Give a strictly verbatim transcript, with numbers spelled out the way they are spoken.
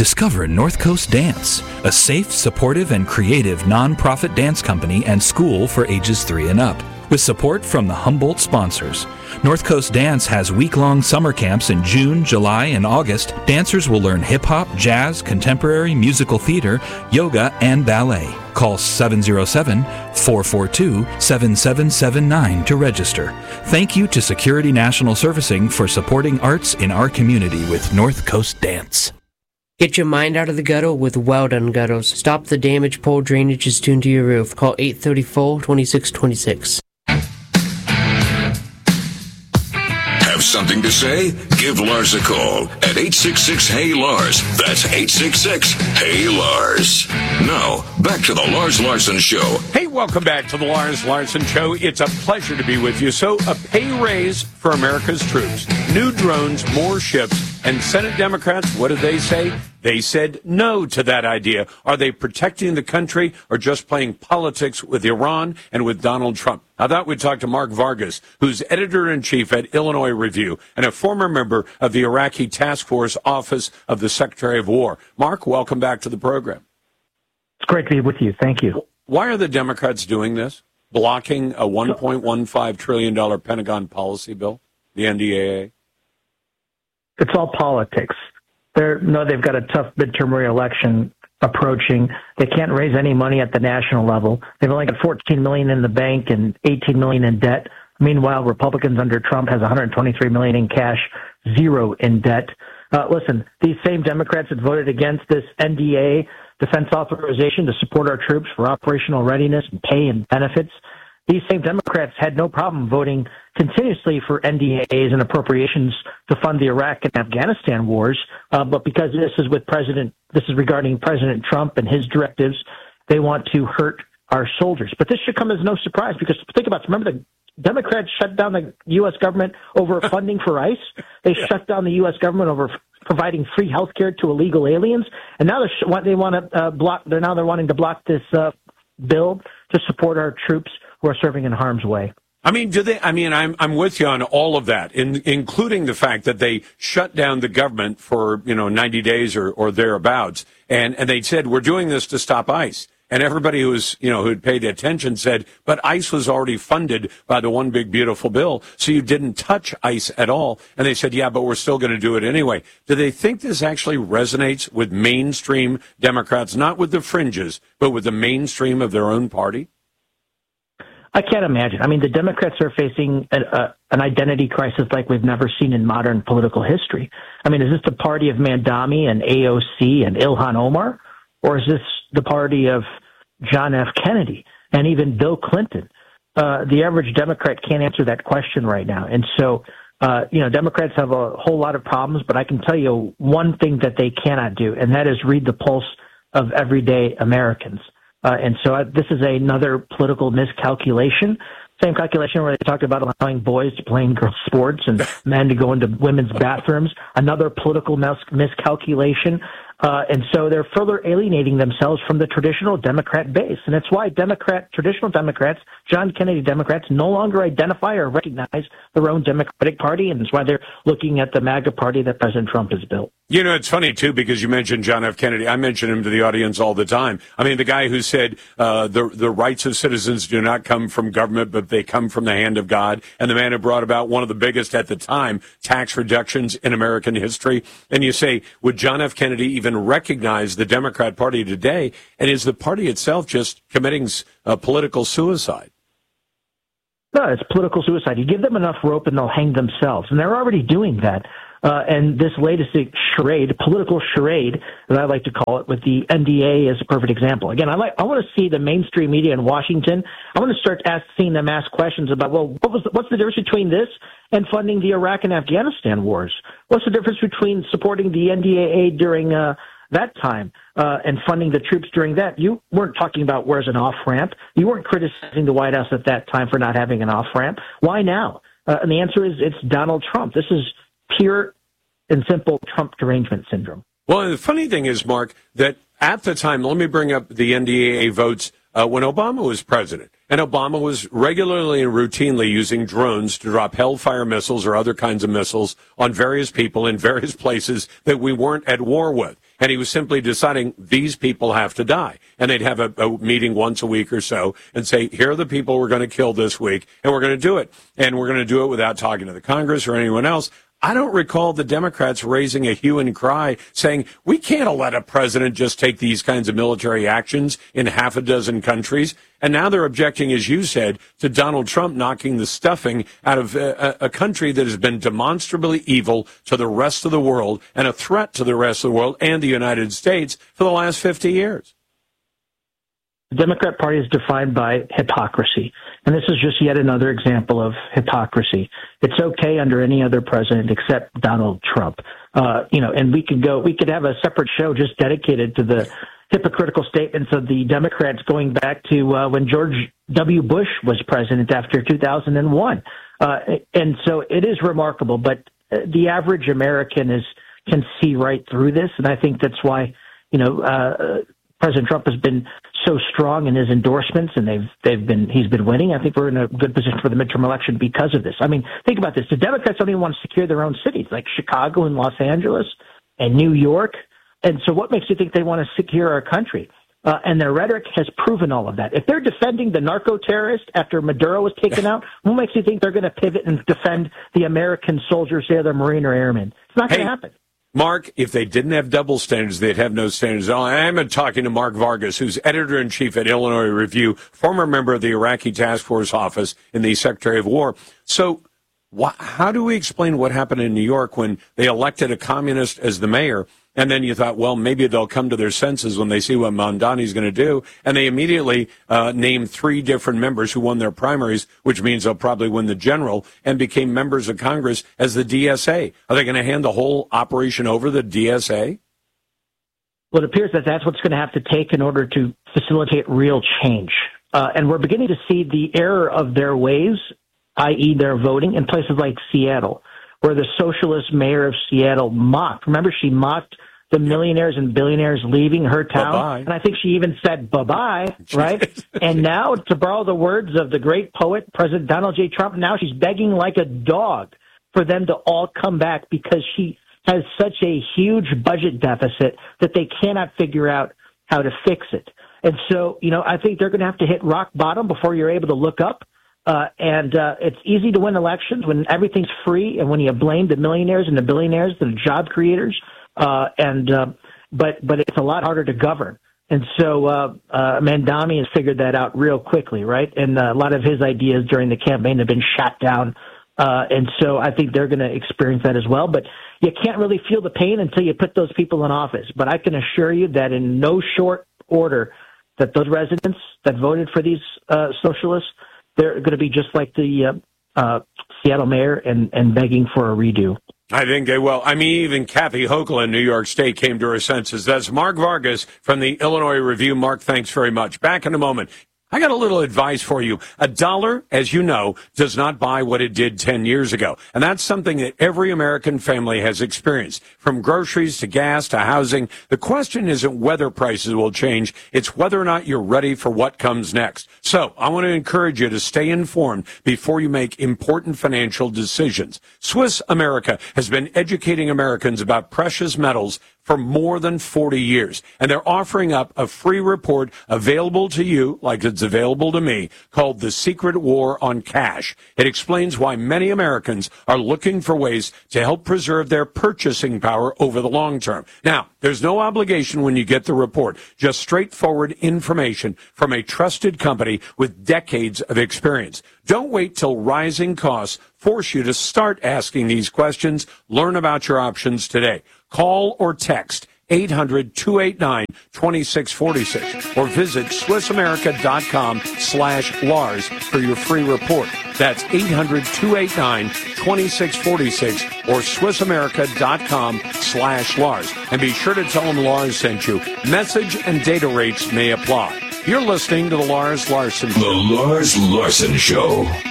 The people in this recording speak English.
Discover North Coast Dance, a safe, supportive, and creative nonprofit dance company and school for ages three and up. With support from the Humboldt sponsors, North Coast Dance has week-long summer camps in June, July, and August. Dancers will learn hip-hop, jazz, contemporary, musical theater, yoga, and ballet. Call seven oh seven, four four two, seven seven seven nine to register. Thank you to Security National Servicing for supporting arts in our community with North Coast Dance. Get your mind out of the gutter with Well Done Gutters. Stop the damage pole drainages tuned to your roof. Call eight three four, two six two six. Have something to say? Give Lars a call at eight six six, H E Y, Lars. That's eight six six, H E Y, Lars. Now, back to the Lars Larson Show. Hey, welcome back to the Lars Larson Show. It's a pleasure to be with you. So, a pay raise for America's troops, new drones, more ships, and Senate Democrats, what did they say? They said no to that idea. Are they protecting the country or just playing politics with Iran and with Donald Trump? I thought we'd talk to Mark Vargas, who's editor-in-chief at Illinois Review and a former member of the Iraqi Task Force Office of the Secretary of War. Mark, welcome back to the program. It's great to be with you. Thank you. Why are the Democrats doing this? Blocking a one point one five trillion dollars Pentagon policy bill, the N D A A? It's all politics. They're, no, they've got a tough midterm re-election approaching. They can't raise any money at the national level. They've only got fourteen million dollars in the bank and eighteen million dollars in debt. Meanwhile, Republicans under Trump has one hundred twenty-three million dollars in cash, zero in debt. Uh, listen, these same Democrats that voted against this N D A A defense authorization to support our troops for operational readiness and pay and benefits, these same Democrats had no problem voting continuously for N D A As and appropriations to fund the Iraq and Afghanistan wars. Uh, but because this is with President, this is regarding President Trump and his directives, they want to hurt our soldiers. But this should come as no surprise because think about it. Remember the Democrats shut down the U S government over funding for ICE. They yeah. shut down the U S government over f- providing free health care to illegal aliens. And now sh- they want to uh, block. They're now they're wanting to block this uh, bill to support our troops who are serving in harm's way. I mean, do they? I mean, I'm I'm with you on all of that, in, including the fact that they shut down the government for you know ninety days or, or thereabouts, and and they said we're doing this to stop ICE. And everybody who was, you know, who had paid attention said, but ICE was already funded by the One Big Beautiful Bill, so you didn't touch ICE at all. And they said, yeah, but we're still going to do it anyway. Do they think this actually resonates with mainstream Democrats, not with the fringes, but with the mainstream of their own party? I can't imagine. I mean, the Democrats are facing a, a, an identity crisis like we've never seen in modern political history. I mean, is this the party of Mandami and A O C and Ilhan Omar? Or is this the party of John F. Kennedy and even Bill Clinton? Uh, the average Democrat can't answer that question right now. And so, uh, you know, Democrats have a whole lot of problems, but I can tell you one thing that they cannot do, and that is read the pulse of everyday Americans. Uh, and so uh, this is another political miscalculation. Same calculation where they talked about allowing boys to play in girls' sports and men to go into women's bathrooms. Another political mis- miscalculation. Uh, and so they're further alienating themselves from the traditional Democrat base. And that's why Democrat, traditional Democrats, John Kennedy Democrats, no longer identify or recognize their own Democratic Party. And that's why they're looking at the MAGA party that President Trump has built. You know, it's funny, too, because you mentioned John F. Kennedy. I mention him to the audience all the time. I mean, the guy who said uh, the the rights of citizens do not come from government, but they come from the hand of God. And the man who brought about one of the biggest at the time tax reductions in American history. And you say, would John F. Kennedy even recognize the Democrat Party today? And is the party itself just committing uh, political suicide? No, it's political suicide. You give them enough rope and they'll hang themselves. And they're already doing that. Uh, and this latest charade, political charade, as I like to call it, with the N D A A is a perfect example. Again, I like, I want to see the mainstream media in Washington. I want to start ask, seeing them ask questions about, well, what was the, what's the difference between this and funding the Iraq and Afghanistan wars? What's the difference between supporting the N D A A during uh, that time uh, and funding the troops during that? You weren't talking about where's an off-ramp. You weren't criticizing the White House at that time for not having an off-ramp. Why now? Uh, and the answer is it's Donald Trump. This is pure and simple Trump derangement syndrome. Well, the funny thing is, Mark, that at the time, let me bring up the N D A A votes uh, when Obama was president. And Obama was regularly and routinely using drones to drop Hellfire missiles or other kinds of missiles on various people in various places that we weren't at war with. And he was simply deciding these people have to die. And they'd have a, a meeting once a week or so and say, here are the people we're going to kill this week, and we're going to do it. And we're going to do it without talking to the Congress or anyone else. I don't recall the Democrats raising a hue and cry saying, we can't let a president just take these kinds of military actions in half a dozen countries. And now they're objecting, as you said, to Donald Trump knocking the stuffing out of a, a country that has been demonstrably evil to the rest of the world and a threat to the rest of the world and the United States for the last fifty years. The Democrat Party is defined by hypocrisy. And this is just yet another example of hypocrisy. It's okay under any other president except Donald Trump. Uh, you know, and we could go, we could have a separate show just dedicated to the hypocritical statements of the Democrats going back to uh, when George W. Bush was president after two thousand one. Uh, and so it is remarkable, but the average American is can see right through this. And I think that's why, you know, uh, President Trump has been so strong in his endorsements, and they've they've been he's been winning. I think we're in a good position for the midterm election because of this. I mean, think about this: the Democrats don't even want to secure their own cities, like Chicago and Los Angeles and New York. And so, what makes you think they want to secure our country? Uh, and their rhetoric has proven all of that. If they're defending the narco terrorist after Maduro was taken out, what makes you think they're going to pivot and defend the American soldiers, say they're Marine or Airmen? It's not going to hey. happen. Mark, if they didn't have double standards, they'd have no standards at all. I'm talking to Mark Vargas, who's editor-in-chief at Illinois Review, former member of the Iraqi Task Force Office in the Secretary of War. So wh- how do we explain what happened in New York when they elected a communist as the mayor, and then you thought, well, maybe they'll come to their senses when they see what Mamdani's going to do, and they immediately uh, named three different members who won their primaries, which means they'll probably win the general, and became members of Congress as the D S A. Are they going to hand the whole operation over to the D S A? Well, it appears that that's what's going to have to take in order to facilitate real change. Uh, and we're beginning to see the error of their ways, that is their voting, in places like Seattle, where the socialist mayor of Seattle mocked. Remember, she mocked the millionaires and billionaires leaving her town. Bye-bye. And I think she even said bye-bye, right? And now, to borrow the words of the great poet, President Donald J. Trump, now she's begging like a dog for them to all come back because she has such a huge budget deficit that they cannot figure out how to fix it. And so, you know, I think they're going to have to hit rock bottom before you're able to look up. Uh, and uh, it's easy to win elections when everything's free and when you blame the millionaires and the billionaires, the job creators. Uh, and uh, but but it's a lot harder to govern. And so uh, uh, Mamdani has figured that out real quickly, right? And uh, a lot of his ideas during the campaign have been shot down. Uh, and so I think they're going to experience that as well. But you can't really feel the pain until you put those people in office. But I can assure you that in no short order, that those residents that voted for these uh, socialists, they're going to be just like the uh, uh, Seattle mayor and, and begging for a redo. I think they will. I mean, even Kathy Hochul in New York State came to her senses. That's Mark Vargas from the Illinois Review. Mark, thanks very much. Back in a moment. I got a little advice for you. A dollar, as you know, does not buy what it did ten years ago. And that's something that every American family has experienced. From groceries to gas to housing, the question isn't whether prices will change. It's whether or not you're ready for what comes next. So I want to encourage you to stay informed before you make important financial decisions. Swiss America has been educating Americans about precious metals for more than forty years. And they're offering up a free report available to you, like it's available to me, called The Secret War on Cash. It explains why many Americans are looking for ways to help preserve their purchasing power over the long term. Now, there's no obligation when you get the report, just straightforward information from a trusted company with decades of experience. Don't wait till rising costs force you to start asking these questions. Learn about your options today. Call or text eight hundred, two eight nine, two six four six or visit SwissAmerica.com slash Lars for your free report. That's eight hundred, two eight nine, two six four six or SwissAmerica.com slash Lars. And be sure to tell them Lars sent you. Message and data rates may apply. You're listening to the Lars Larson Show. The Lars Larson Show.